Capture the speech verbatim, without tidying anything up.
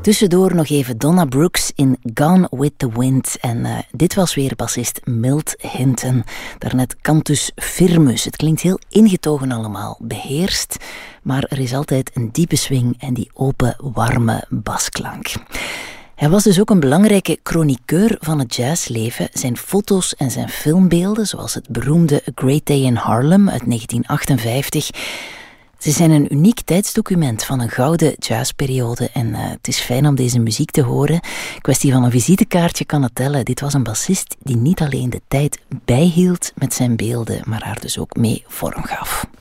Tussendoor nog even Donna Brooks in Gone with the Wind. En uh, dit was weer bassist Milt Hinton. Daarnet Cantus Firmus. Het klinkt heel ingetogen allemaal, beheerst. Maar er is altijd een diepe swing en die open, warme basklank. Hij was dus ook een belangrijke chroniqueur van het jazzleven. Zijn foto's en zijn filmbeelden, zoals het beroemde A Great Day in Harlem uit negentien achtenvijftig... Ze zijn een uniek tijdsdocument van een gouden jazzperiode en uh, het is fijn om deze muziek te horen. Kwestie van een visitekaartje kan het tellen. Dit was een bassist die niet alleen de tijd bijhield met zijn beelden, maar haar dus ook mee vorm gaf.